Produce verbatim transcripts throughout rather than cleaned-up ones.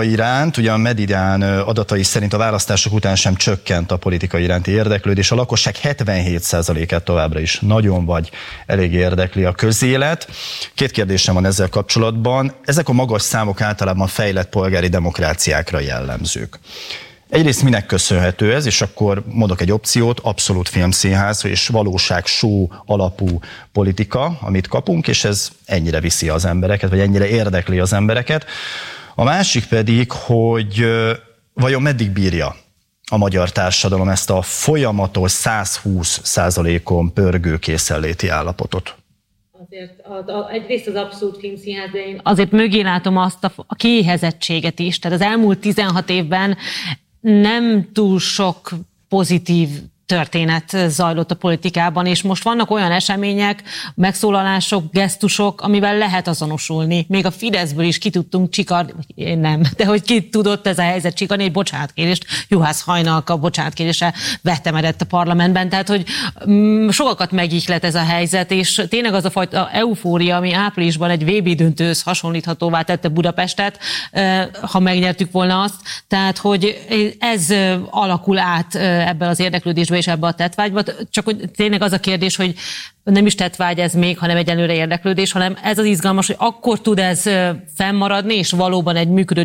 iránt, ugye a Medián adatai szerint a választások után sem csökkent a politika iránti érdeklődés, a lakosság hetvenhét százalékát továbbra is nagyon vagy elég érdekli a közélet. Két kérdésem van ezzel kapcsolatban. Ezek a magas számok általában fejlett polgári demokráciákra jellemzők. Egyrészt minek köszönhető ez, és akkor mondok egy opciót, abszolút filmszínház és valóság show alapú politika, amit kapunk, és ez ennyire viszi az embereket, vagy ennyire érdekli az embereket. A másik pedig, hogy vajon meddig bírja a magyar társadalom ezt a folyamatos száz húsz százalékon pörgő készenléti állapotot? Azért a, a, egyrészt az abszolút filmszínház, de én azért mögé látom azt a, a kiéhezettséget is. Tehát az elmúlt tizenhat évben nem túl sok pozitív történet zajlott a politikában, és most vannak olyan események, megszólalások, gesztusok, amivel lehet azonosulni. Még a Fideszből is ki tudtunk csikarni, én nem, de hogy ki tudott ez a helyzet csikarni, egy bocsánatkérést, Juhász Hajnalka bocsánatkérése vetemedett a parlamentben, tehát hogy mm, sokakat megihlet ez a helyzet, és tényleg az a fajta eufória, ami áprilisban egy vé bé döntőhöz hasonlíthatóvá tette Budapestet, ha megnyertük volna azt, tehát hogy ez alakul át ebben az érdeklődésben és ebbe a tettvágyba, csak hogy tényleg az a kérdés, hogy nem is tettvágy ez még, hanem egyelőre érdeklődés, hanem ez az izgalmas, hogy akkor tud ez fennmaradni, és valóban egy működő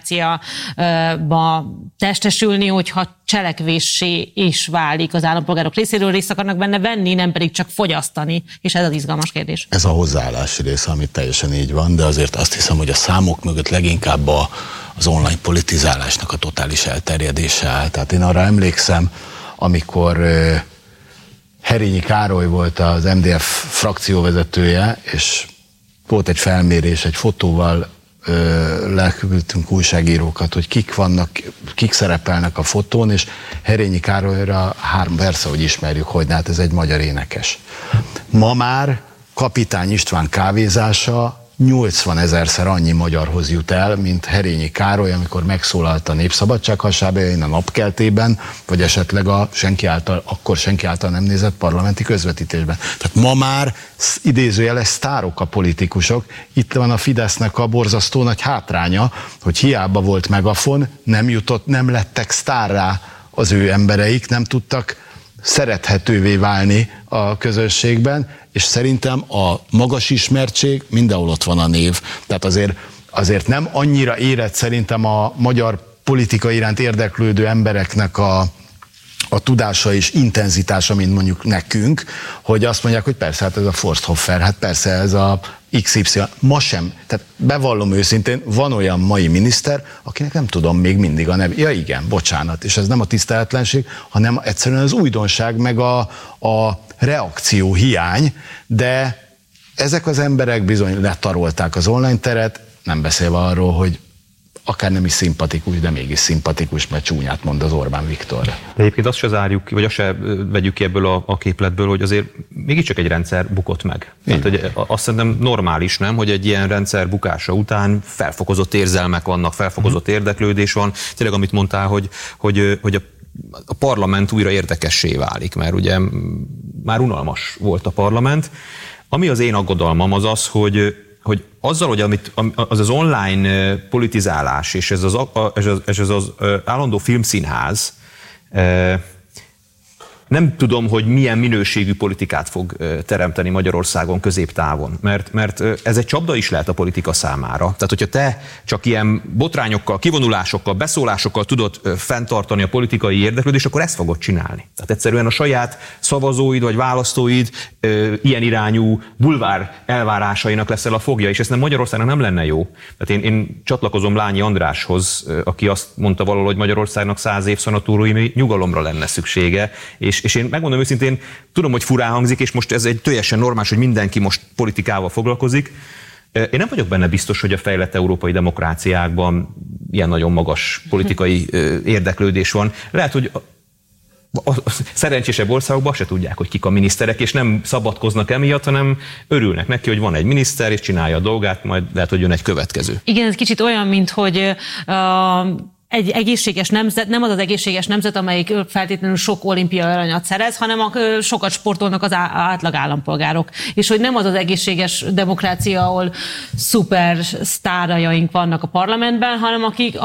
demokráciába testesülni, hogyha cselekvéssé is válik az állampolgárok részéről, részt akarnak benne venni, nem pedig csak fogyasztani, és ez az izgalmas kérdés. Ez a hozzáállási része, ami teljesen így van, de azért azt hiszem, hogy a számok mögött leginkább a, az online politizálásnak a totális elterjedése áll. Tehát én arra emlékszem, amikor uh, Herényi Károly volt az em dé ef frakcióvezetője, és volt egy felmérés, egy fotóval uh, leküldtünk újságírókat, hogy kik vannak, kik szerepelnek a fotón, és Herényi Károlyra három persze, hogy ismerjük, hogy hát ez egy magyar énekes. Ma már Kapitány István kávézása nyolcvanezerszer annyi magyarhoz jut el, mint Herényi Károly, amikor megszólalt a Népszabadság hasábján, a Napkeltében, vagy esetleg a senki által, akkor senki által nem nézett parlamenti közvetítésben. Tehát ma már idézőjeles sztárok a politikusok. Itt van a Fidesznek a borzasztó nagy hátránya, hogy hiába volt megafon, nem jutott, nem lettek sztárrá az ő embereik, nem tudtak szerethetővé válni a közösségben, és szerintem a magas ismertség, mindenhol ott van a név. Tehát azért, azért nem annyira érett szerintem a magyar politika iránt érdeklődő embereknek a, a tudása és intenzitása, mint mondjuk nekünk, hogy azt mondják, hogy persze, hát ez a Forsthofer, hát persze ez a iksz ipszilon. Ma sem. Tehát bevallom őszintén, van olyan mai miniszter, akinek nem tudom még mindig a neve. Ja igen, bocsánat, és ez nem a tiszteletlenség, hanem egyszerűen az újdonság, meg a, a reakció hiány, de ezek az emberek bizony letarolták az online teret, nem beszélve arról, hogy akár nem is szimpatikus, de mégis szimpatikus, mert csúnyát mond az Orbán Viktorra. De egyébként azt se zárjuk, vagy azt se vegyük ki ebből a, a képletből, hogy azért mégiscsak egy rendszer bukott meg. Tehát, hogy azt szerintem normális, nem, hogy egy ilyen rendszer bukása után felfokozott érzelmek vannak, felfokozott érdeklődés van. Tényleg, amit mondtál, hogy, hogy, hogy a a parlament újra érdekessé válik, mert ugye már unalmas volt a parlament. Ami az én aggodalmam az az, hogy, hogy azzal, hogy amit, az az online politizálás és ez az, ez az, ez az állandó filmszínház, nem tudom, hogy milyen minőségű politikát fog teremteni Magyarországon középtávon, mert, mert ez egy csapda is lehet a politika számára. Tehát, hogyha te csak ilyen botrányokkal, kivonulásokkal, beszólásokkal tudod fenntartani a politikai érdeklődést, akkor ezt fogod csinálni. Tehát egyszerűen a saját szavazóid vagy választóid ilyen irányú bulvár elvárásainak leszel a fogja, és ez nem Magyarországnak nem lenne jó. Tehát én, én csatlakozom Lányi Andráshoz, aki azt mondta valahol, hogy Magyarországnak száz év szanatóriumi nyugalomra lenne szüksége, és És én megmondom őszintén, tudom, hogy furán hangzik, és most ez egy teljesen normális, hogy mindenki most politikával foglalkozik. Én nem vagyok benne biztos, hogy a fejlett európai demokráciákban ilyen nagyon magas politikai érdeklődés van. Lehet, hogy a szerencsésebb országokban se tudják, hogy kik a miniszterek, és nem szabadkoznak emiatt, hanem örülnek neki, hogy van egy miniszter, és csinálja a dolgát, majd lehet, hogy jön egy következő. Igen, ez kicsit olyan, mint hogy uh... egy egészséges nemzet, nem az az egészséges nemzet, amelyik feltétlenül sok olimpiai aranyat szerez, hanem a, sokat sportolnak az átlag állampolgárok. És hogy nem az az egészséges demokrácia, ahol szuper sztárjaink vannak a parlamentben, hanem akik